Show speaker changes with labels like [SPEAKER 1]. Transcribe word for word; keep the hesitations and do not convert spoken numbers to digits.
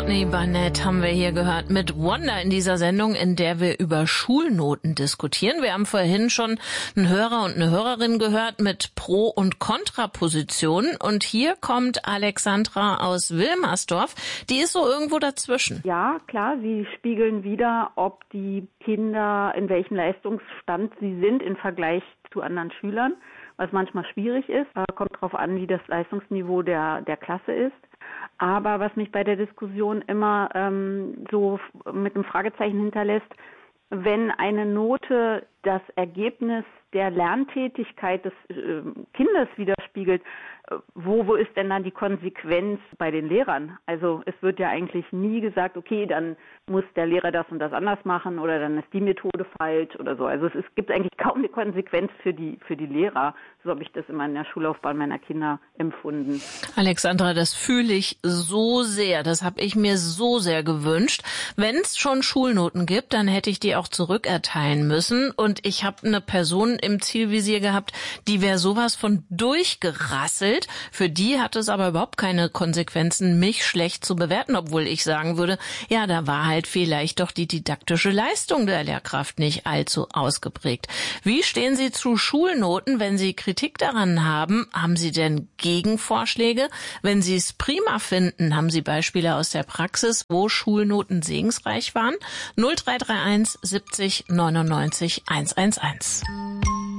[SPEAKER 1] Courtney Barnett haben wir hier gehört mit Wonder in dieser Sendung, in der wir über Schulnoten diskutieren. Wir haben vorhin schon einen Hörer und eine Hörerin gehört mit Pro- und Kontrapositionen. Und hier kommt Alexandra aus Wilmersdorf. Die ist so irgendwo dazwischen.
[SPEAKER 2] Ja, klar, sie spiegeln wider, ob die Kinder, in welchem Leistungsstand sie sind im Vergleich zu anderen Schülern, was manchmal schwierig ist. Kommt darauf an, wie das Leistungsniveau der, der Klasse ist. Aber was mich bei der Diskussion immer ähm, so mit einem Fragezeichen hinterlässt, wenn eine Note das Ergebnis der Lerntätigkeit des äh, Kindes widerspiegelt, äh, wo, wo ist denn dann die Konsequenz bei den Lehrern? Also es wird ja eigentlich nie gesagt, okay, dann muss der Lehrer das und das anders machen oder dann ist die Methode falsch oder so. Also es, es gibt eigentlich kaum eine Konsequenz für die für die Lehrer. So habe ich das immer in der Schullaufbahn meiner Kinder empfunden.
[SPEAKER 1] Alexandra, das fühle ich so sehr. Das habe ich mir so sehr gewünscht. Wenn es schon Schulnoten gibt, dann hätte ich die auch zurückerteilen müssen. Und ich habe eine Person im Zielvisier gehabt, die wäre sowas von durchgerasselt. Für die hat es aber überhaupt keine Konsequenzen, mich schlecht zu bewerten, obwohl ich sagen würde, ja, da war halt vielleicht doch die didaktische Leistung der Lehrkraft nicht allzu ausgeprägt. Wie stehen Sie zu Schulnoten, wenn Sie Kritik daran haben? Haben Sie denn Gegenvorschläge? Wenn Sie es prima finden, haben Sie Beispiele aus der Praxis, wo Schulnoten segensreich waren? null drei drei eins siebzig neunundneunzig hunderteins.